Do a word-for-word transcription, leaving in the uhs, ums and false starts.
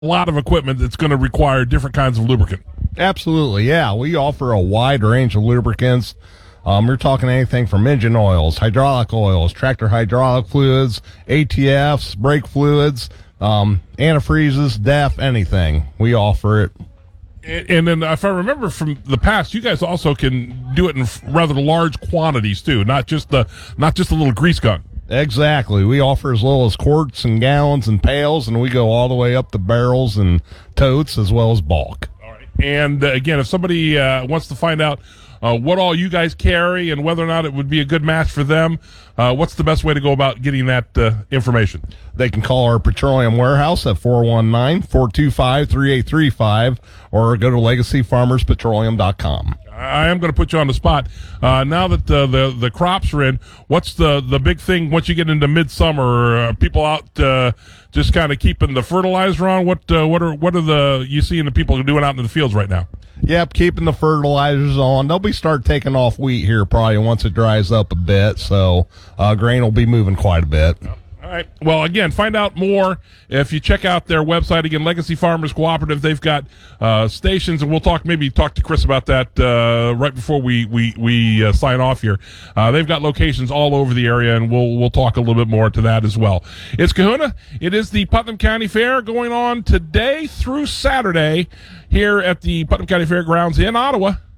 a lot of equipment that's going to require different kinds of lubricant. Absolutely, yeah. We offer a wide range of lubricants. Um, you're talking anything from engine oils, hydraulic oils, tractor hydraulic fluids, A T Fs, brake fluids, um, antifreezes, D E F, anything. We offer it. And, and then if I remember from the past, you guys also can do it in rather large quantities too, not just the not just a little grease gun. Exactly. We offer as little as quarts and gallons and pails, and we go all the way up to barrels and totes as well as bulk. All right. And uh, again, if somebody uh, wants to find out uh, what all you guys carry and whether or not it would be a good match for them, uh, what's the best way to go about getting that uh, information? They can call our petroleum warehouse at four one nine, four two five, three eight three five or go to legacy farmers petroleum dot com. I am going to put you on the spot. Uh, now that the, the the crops are in, what's the, the big thing once you get into midsummer? Uh, people out uh, just kind of keeping the fertilizer on. What uh, what are what are the you seeing the people doing out in the fields right now? Yep, keeping the fertilizers on. They'll be start taking off wheat here probably once it dries up a bit, so uh, grain will be moving quite a bit. All right. Well, again, find out more if you check out their website. Again, Legacy Farmers Cooperative. They've got uh, stations, and we'll talk maybe talk to Chris about that uh, right before we we we uh, sign off here. Uh, they've got locations all over the area, and we'll we'll talk a little bit more to that as well. It's Kahuna. It is the Putnam County Fair going on today through Saturday here at the Putnam County Fairgrounds in Ottawa.